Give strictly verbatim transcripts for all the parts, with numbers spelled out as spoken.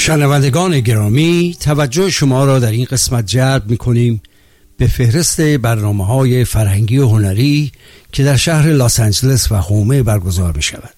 شنوندگان گرامی، توجه شما را در این قسمت جلب می‌کنیم به فهرست برنامه‌های فرهنگی و هنری که در شهر لس آنجلس و هومه برگزار می‌شود.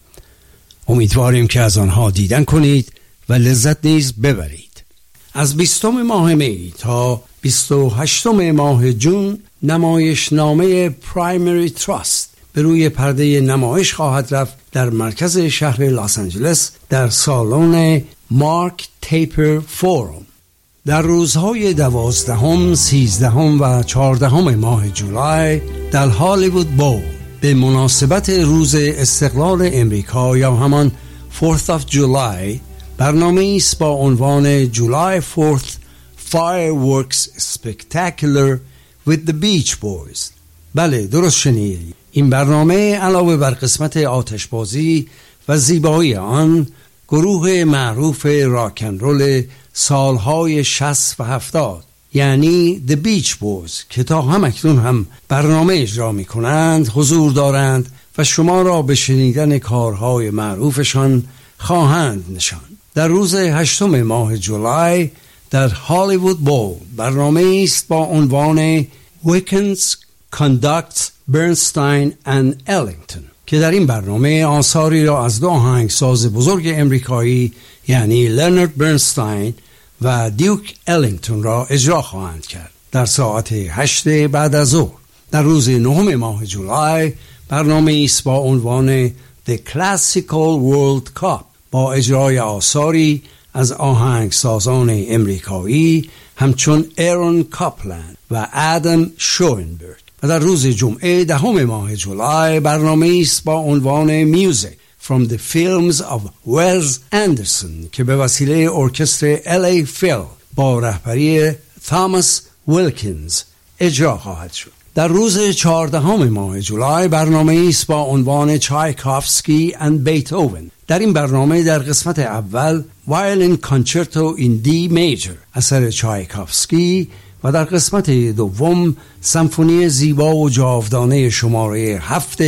امیدواریم که از آنها دیدن کنید و لذت نیز ببرید. از بیستم ماه می تا بیست و هشتم ماه جون نمایشنامه پرایمری تراست به روی پرده نمایش خواهد رفت در مرکز شهر لس آنجلس در سالن مارک تیپر فورم. در روزهای دوازدهم، سیزدهم و چهاردهم ماه جولای در هالیوود بول به مناسبت روز استقلال امریکا یا همان فورث of جولای برنامه است با عنوان جولای فورث Fireworks Spectacular with the Beach Boys. بله، درست شنیدید. این برنامه علاوه بر قسمت آتشبازی و زیبایی آن، گروه معروف راکن رول سالهای شصت و هفتاد یعنی The Beach Boys که تا هم اکنون هم برنامه اجرا می کنند حضور دارند و شما را به شنیدن کارهای معروفشان خواهند نشاند. در روز هشتم ماه جولای در هالیوود بول برنامه است با عنوان Weekends Conducts Bernstein and Ellington که در این برنامه آثاری را از دو آهنگساز بزرگ امریکایی یعنی لرنارد برنستاین و دیوک الینگتون را اجرا خواهند کرد. در ساعت هشت بعد از ظهر در روز نهم ماه جولای برنامه است با عنوان The Classical World Cup با اجرای آثاری از آهنگسازان امریکایی همچون ایرون کاپلند و آدم شوئنبرگ. و در روز جمعه دهم ماه جولای برنامه است با عنوان Music from the Films of Wes Anderson که به وسیله ارکستر ال ای فیل با رهبری تاماس ویلکینز اجرا خواهد شد. در روز چهاردهم ماه جولای برنامه است با عنوان چایکوفسکی and Beethoven. در این برنامه در قسمت اول وایولین کانچرتو این دی میجر اثر چایکوفسکی و در قسمت دوم سمفونی زیبا و جاودانه شماره هفت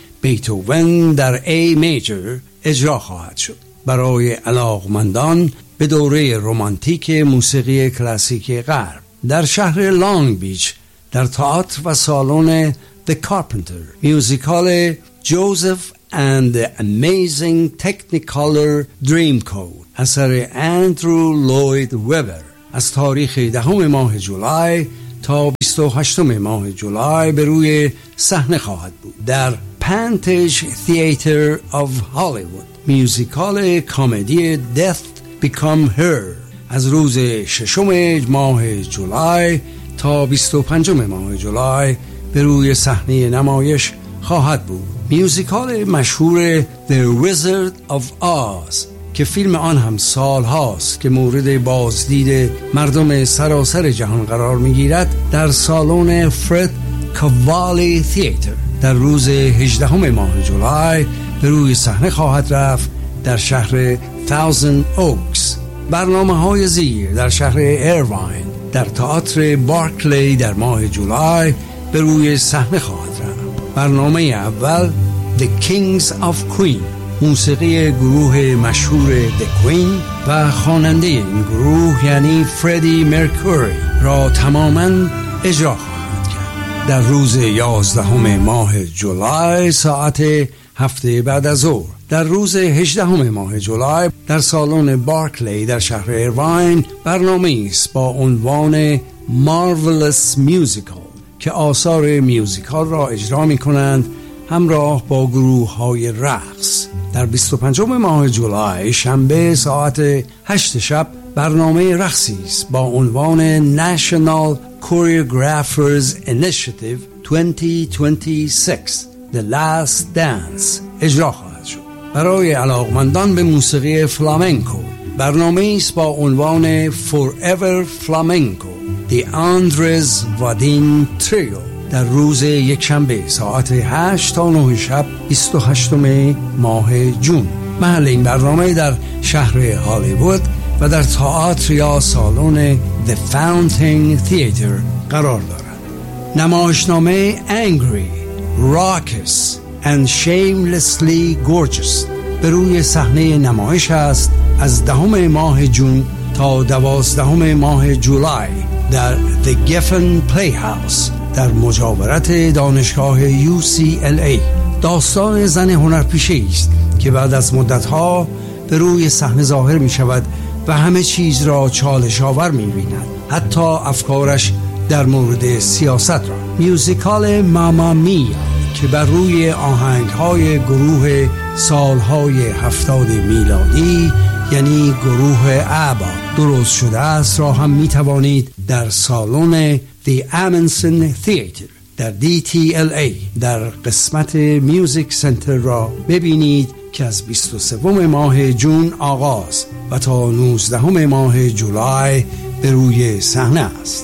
بیتوون در ای میجر اجرا خواهد شد. برای علاقمندان به دوره رمانتیک موسیقی کلاسیک غرب در شهر لانگ بیچ در تئاتر و سالن The Carpenter میوزیکال جوزف and the Amazing Technicolor Dreamcoat اثر اندرو لوید وبر از تاریخ دهم ماه جولای تا بیست و هشتم ماه جولای به روی صحنه خواهد بود. در پنتیج تئاتر آف هالیوود میوزیکال کمدی Death Become Her از روز ششم ماه جولای تا بیست و پنجم ماه جولای به روی صحنه نمایش خواهد بود. میوزیکال مشهور The Wizard of Oz که فیلم آن هم سال هاست که مورد بازدید مردم سراسر جهان قرار میگیرد در سالن فرد کاوالی تئاتر در روز هجدهم ماه جولای به روی صحنه خواهد رفت در شهر تاوزند اوکس. برنامه های زیر در شهر ایرواین در تئاتر بارکلی در ماه جولای به روی صحنه خواهد رفت. برنامه اول The Kings of Queen موسیقی گروه مشهور The Queen و خواننده این گروه یعنی فردی مرکوری را تماما اجرا خواهند کرد. در روز یازدهم ماه جولای ساعت هفته بعد از ظهر در روز هجدهم ماه جولای در سالن بارکلی در شهر ایرواین برنامه است با عنوان Marvelous Musical که آثار میوزیکال را اجرا می کنند همراه با گروه های رقص. در بیست و پنجم ماه جولای شنبه ساعت هشت شب برنامه رقصی است با عنوان National Choreographers Initiative بیست و بیست و شش The Last Dance اجرا خواهد شد. برای علاقمندان به موسیقی فلامنکو برنامه است با عنوان Forever Flamenco The Andres Vadim Trio در روز یک شنبه ساعت هشت تا نه شب بیست و هشتم ماه جون. محل این برنامه در شهر هالیوود و در تئاتر یا سالن The Fountain Theater قرار دارد. نمایشنامه Angry, Raucous and Shamelessly Gorgeous به روی صحنه نمایش است از دهم ماه جون تا دوازدهم ماه جولای در The Geffen Playhouse در مجاورت دانشگاه یو سی ال ای. داستان زن هنرپیشه است که بعد از مدتها به روی صحنه ظاهر می شود و همه چیز را چالش آور می بیند، حتی افکارش در مورد سیاست را. میوزیکال ماما میا که بر روی آهنگ‌های گروه سالهای هفتاد میلادی یعنی گروه آبا درست شده است را هم می توانید در سالن The Amundsen Theater در دی تی ال ای در قسمت میوزیک سنتر را ببینید که از بیست و سوم ماه جون آغاز و تا نوزدهم ماه جولای به روی صحنه است.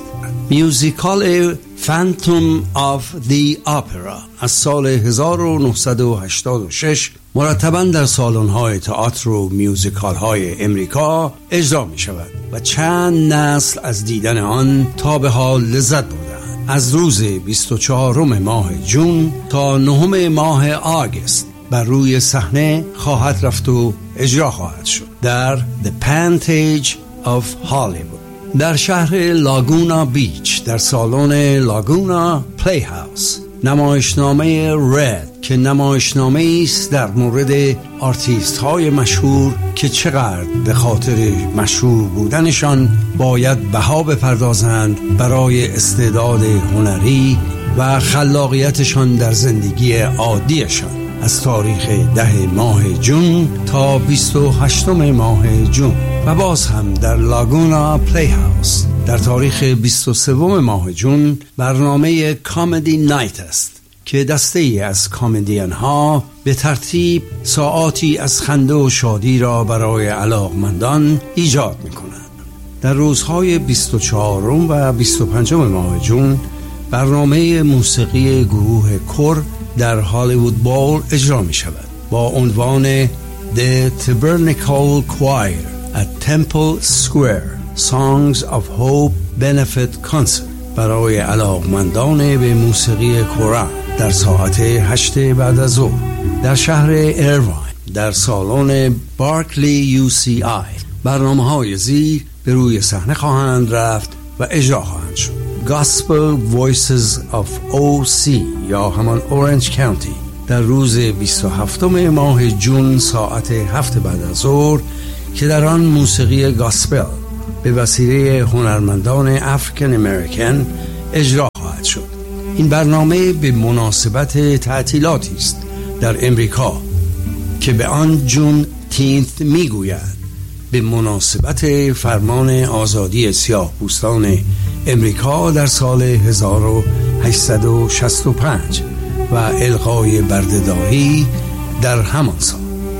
میوزیکال فانتوم آف دی اپرا از سال هزار و نهصد و هشتاد و شش مرتباً در سالن‌های تئاتر و میوزیکال‌های امریکا اجرا می شود و چند نسل از دیدن آن تا به حال لذت بردند. از روز بیست و چهارم ماه جون تا نهم ماه آگوست بر روی صحنه خواهد رفت و اجرا خواهد شد در The Pantage of Hollywood در شهر لاگونا بیچ در سالن لاگونا پلی هاوس. نمایشنامه رد که نمایشنامه است در مورد آرتیست های مشهور که چقدر به خاطر مشهور بودنشان باید بها بپردازند برای استعداد هنری و خلاقیتشان در زندگی عادیشان، از تاریخ ده ماه جون تا بیست و هشتم ماه جون. و باز هم در لاگونا پلی هاوس در تاریخ بیست و سوم ماه جون برنامه کامدی نایت است که دسته ای از کامدین ها به ترتیب ساعاتی از خنده و شادی را برای علاقمندان ایجاد می کنند. در روزهای بیست و چهارم و بیست و پنجم ماه جون برنامه موسیقی گروه کور در هالیوود بول اجرا می شود با عنوان The Tabernacle Choir at Temple Square Songs of Hope Benefit Concert برای علاقمندان به موسیقی کورا در ساعت هشت بعد از ظهر در شهر ایرواین در سالن بارکلی یو سی آی. برنامه‌های زیر به روی صحنه خواهند رفت و اجرا خواهند شد. Gospel Voices of او سی یا همان اورنج کانتی در روز بیست و هفتم ماه جون ساعت هفت بعد از ظهر که در آن موسیقی گاسپل به وسیله هنرمندان افریکن امریکن اجرا خواهد شد. این برنامه به مناسبت تعطیلاتی است در امریکا که به آن جون تینت میگوید، به مناسبت فرمان آزادی سیاه پوستان امریکا در سال هزار و هشتصد و شصت و پنج و الغای بردهداری در همان سال.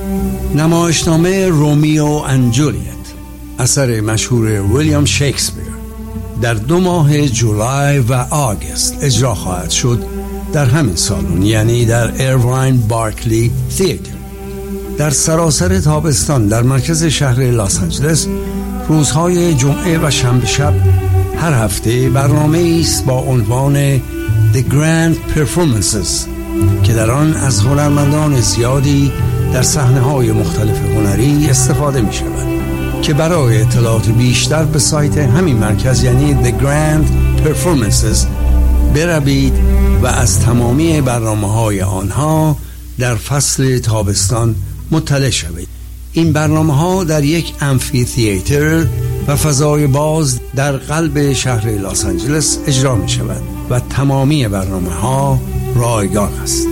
نمایشنامه رومیو اند جولیت اثر مشهور ویلیام شکسپیر در دو ماه جولای و آگوست اجرا خواهد شد در همین سالن، یعنی در ایرواین بارکلی تئاتر. در سراسر تابستان در مرکز شهر لس آنجلس روزهای جمعه و شنبه شب هر هفته برنامه است با عنوان The Grand Performances که در آن از هنرمندان زیادی در صحنه‌های مختلف هنری استفاده می شود که برای اطلاعات بیشتر به سایت همین مرکز یعنی The Grand Performances بروید و از تمامی برنامه‌های آنها در فصل تابستان مطلع شوید. این برنامه‌ها در یک امفی تئاتر و فضای باز در قلب شهر لس آنجلس اجرا می شود و تمامی برنامه‌ها رایگان است.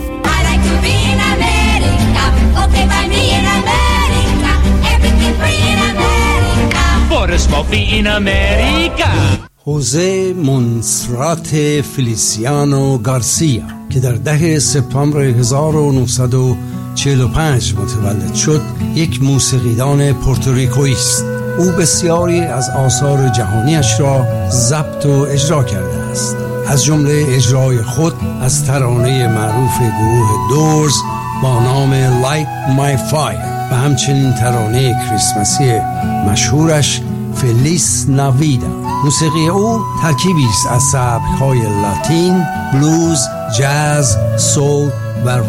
خوزه مونسرات فلیسیانو گارسیا که در ده سپتامبر هزار و نهصد و چهل و پنج متولد شد یک موسیقیدان پورتوریکویی است. او بسیاری از آثار جهانیش را ضبط و اجرا کرده است، از جمله اجرای خود از ترانه معروف گروه دورز با نام Light My Fire و همچنین ترانه کریسمسی مشهورش فلیس ناویدا. موسیقی او ترکیبی است از سبک‌های لاتین، بلوز، جاز، سول و راک.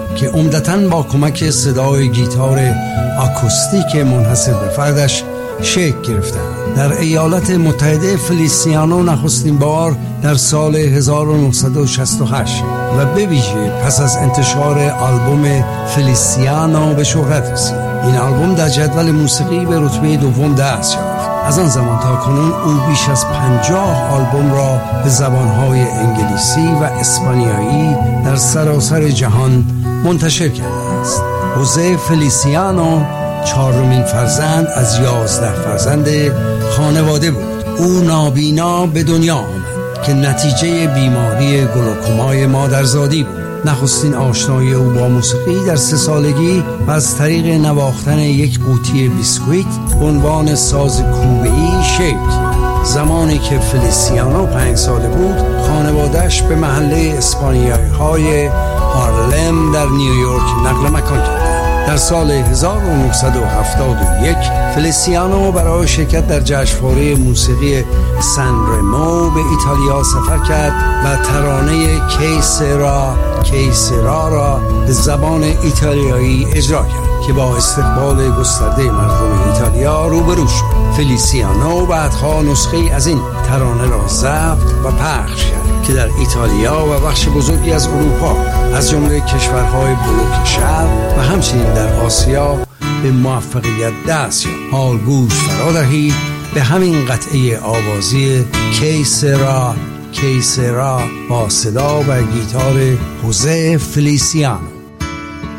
که عمدتاً با کمک صدای گیتار آکوستیک منحصر به فردش شکل گرفتند. در ایالات متحده فلیسیانو نخستین بار در سال هزار و نهصد و شصت و هشت و به ویژه پس از انتشار آلبوم فلیسیانو به شهرت رسید. این آلبوم در جدول موسیقی به رتبه دوم دست یافت. از آن زمان تا کنون او بیش از پنجاه آلبوم را به زبانهای انگلیسی و اسپانیایی در سراسر جهان منتشر کرده است. خوزه فلیسیانو چهارمین فرزند از یازده فرزند خانواده بود. او نابینا به دنیا آمد که نتیجه بیماری گلوکومای مادرزادی بود. نخستین آشنایی او با موسیقی در سه سالگی و از طریق نواختن یک قوطی بیسکویت به عنوان ساز کوبه‌ای شکل گرفت. زمانی که فلیسیانو پنج ساله بود، خانواده‌اش به محله اسپانیایی‌های هارلم در نیویورک نقل مکان کرد. در سال هزار و نهصد و هفتاد و یک فلیسیانو برای شرکت در جشنواره موسیقی سن رمو به ایتالیا سفر کرد و ترانه کی سرا کی سرا را به زبان ایتالیایی اجرا کرد که با استقبال گسترده مردم ایتالیا روبرو شد. فلیسیانو بعدها نسخه از این ترانه را ضبط و پخش کرد که در ایتالیا و بخش بزرگی از اروپا از جمله کشورهای بلوک شرق و همچنین در آسیا به موفقیت دست یافت. حال گوش فرا دهید به همین قطعه آوازی کی سرا کی سرا با صدا و گیتار خوزه فلیسیانو.